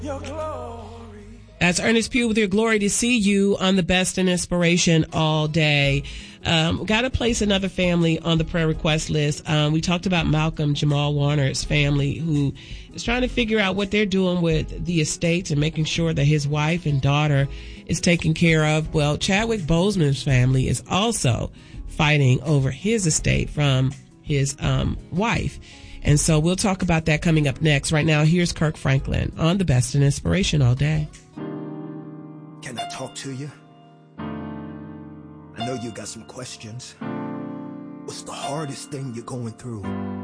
Your glory. That's Ernest Pugh with your Glory to See You on the Best in Inspiration all day. Got to place another family on the prayer request list. We talked about Malcolm Jamal Warner's family, who is trying to figure out what they're doing with the estates and making sure that his wife and daughter is taken care of. Well, Chadwick Boseman's family is also fighting over his estate from his wife. And so we'll talk about that coming up next. Right now, here's Kirk Franklin on the Best in Inspiration all day. Can I talk to you? I know you got some questions. What's the hardest thing you're going through?